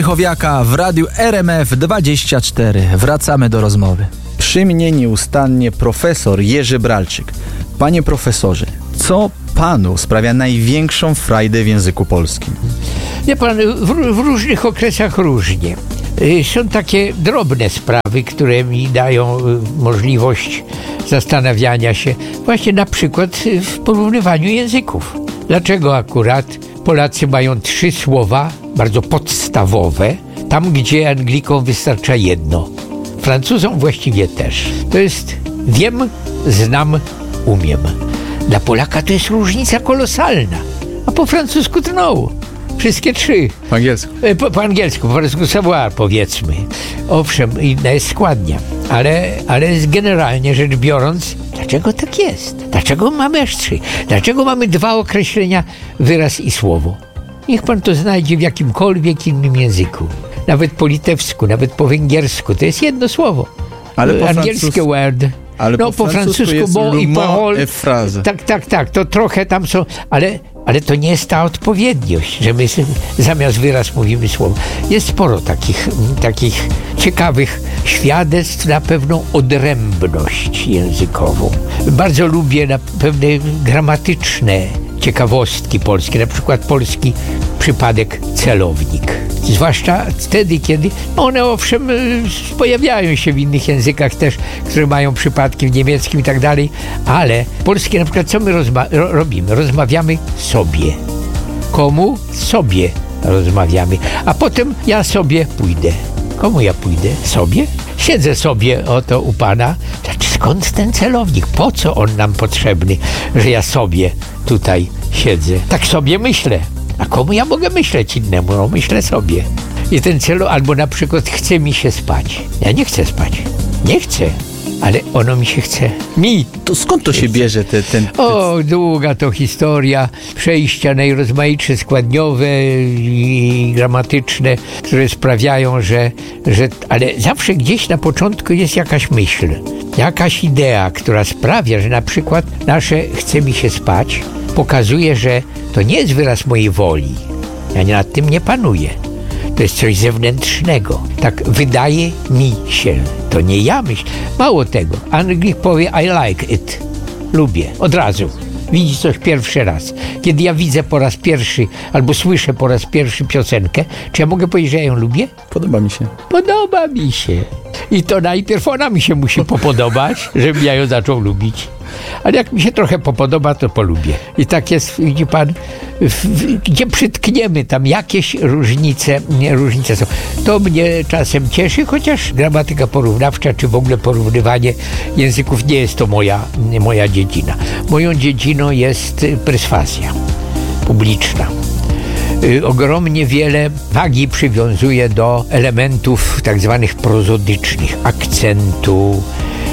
Chowiaka w radiu RMF24. Wracamy do rozmowy. Przy mnie nieustannie profesor Jerzy Bralczyk. Panie profesorze, co panu sprawia największą frajdę w języku polskim? Wie pan, w różnych okresach różnie. Są takie drobne sprawy, które mi dają możliwość zastanawiania się właśnie na przykład w porównywaniu języków. Dlaczego akurat Polacy mają 3 słowa bardzo podstawowe, tam gdzie Anglikom wystarcza jedno. Francuzom właściwie też. To jest wiem, znam, umiem. Dla Polaka to jest różnica kolosalna, a po francusku to no. Wszystkie 3. Po angielsku. Po angielsku, po francusku savoir, powiedzmy. Owszem, inna jest składnia, ale generalnie rzecz biorąc, dlaczego tak jest? Dlaczego mamy aż 3? Dlaczego mamy 2 określenia, wyraz i słowo? Niech pan to znajdzie w jakimkolwiek innym języku. Nawet po litewsku, nawet po węgiersku. To jest jedno słowo. Ale po angielskie word. Ale no, po francusku mot i parole. Tak. To trochę tam są, ale to nie jest ta odpowiedniość, że my zamiast wyraz mówimy słowo. Jest sporo takich ciekawych świadectw na pewną odrębność językową. Bardzo lubię na pewne gramatyczne ciekawostki polskie, na przykład polski przypadek celownik. Zwłaszcza wtedy, kiedy one owszem pojawiają się w innych językach też, które mają przypadki w niemieckim i tak dalej, ale polskie na przykład co my robimy? Rozmawiamy sobie. Komu? Sobie rozmawiamy. A potem ja sobie pójdę. Komu ja pójdę? Sobie? Siedzę sobie oto u pana. Skąd ten celownik? Po co on nam potrzebny, że ja sobie tutaj siedzę? Tak sobie myślę. A komu ja mogę myśleć innemu? No myślę sobie. I ten albo na przykład chce mi się spać. Ja nie chcę spać. Nie chcę. Ale ono mi się chce. To skąd to się bierze ten... O, długa to historia. Przejścia najrozmaitsze, składniowe i gramatyczne, które sprawiają, że... Ale zawsze gdzieś na początku jest jakaś myśl. Jakaś idea, która sprawia, że na przykład nasze chce mi się spać pokazuje, że to nie jest wyraz mojej woli. Ja nad tym nie panuję. To jest coś zewnętrznego. Tak wydaje mi się. To nie ja myślę. Mało tego. Anglik powie I like it. Lubię. Od razu. Widzi coś pierwszy raz. Kiedy ja widzę po raz pierwszy albo słyszę po raz pierwszy piosenkę, czy ja mogę powiedzieć, że ja ją lubię? Podoba mi się. Podoba mi się. I to najpierw ona mi się musi popodobać, żebym ja ją zaczął lubić. Ale jak mi się trochę popodoba, to polubię. I tak jest, widzi pan, gdzie przytkniemy, tam jakieś różnice są. To mnie czasem cieszy, chociaż gramatyka porównawcza, czy w ogóle porównywanie języków nie jest to moja dziedzina. Moją dziedziną jest perswazja publiczna. Ogromnie wiele wagi przywiązuję do elementów tak zwanych prozodycznych, akcentu,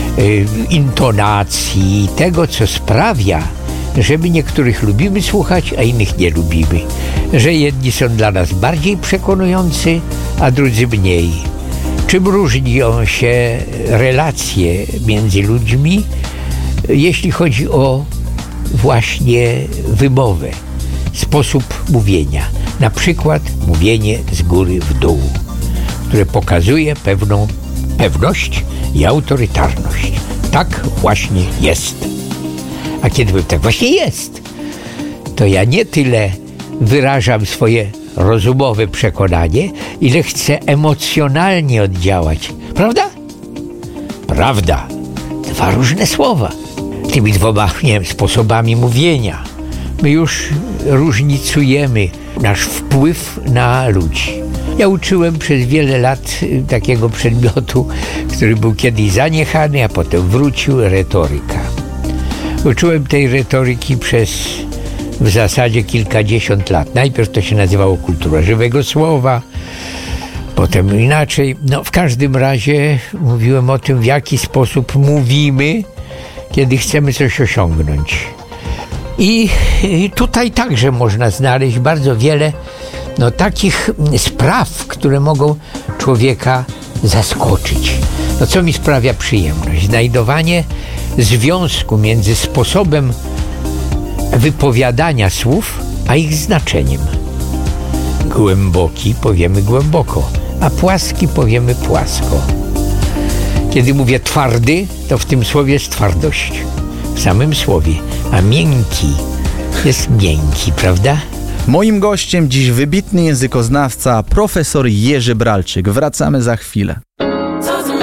intonacji, tego, co sprawia, że my niektórych lubimy słuchać, a innych nie lubimy. Że jedni są dla nas bardziej przekonujący, a drudzy mniej. Czym różnią się relacje między ludźmi, jeśli chodzi o właśnie wymowę, sposób mówienia. Na przykład mówienie z góry w dół, które pokazuje pewną pewność i autorytarność. Tak właśnie jest. A kiedy powiem, tak właśnie jest, to ja nie tyle wyrażam swoje rozumowe przekonanie, ile chcę emocjonalnie oddziałać. Prawda? Prawda. 2 różne słowa. Tymi 2, sposobami mówienia my już różnicujemy nasz wpływ na ludzi. Ja uczyłem przez wiele lat takiego przedmiotu, który był kiedyś zaniechany, a potem wrócił, retoryka. Uczyłem tej retoryki przez w zasadzie kilkadziesiąt lat. Najpierw to się nazywało kultura żywego słowa, potem inaczej. W każdym razie mówiłem o tym, w jaki sposób mówimy, kiedy chcemy coś osiągnąć. I tutaj także można znaleźć bardzo wiele takich spraw, które mogą człowieka zaskoczyć. Co mi sprawia przyjemność? Znajdowanie związku między sposobem wypowiadania słów, a ich znaczeniem. głęboki, powiemy głęboko, a płaski powiemy płasko. Kiedy mówię twardy, to w tym słowie jest twardość, w samym słowie, a miękki jest miękki, prawda? Moim gościem dziś wybitny językoznawca, profesor Jerzy Bralczyk. Wracamy za chwilę.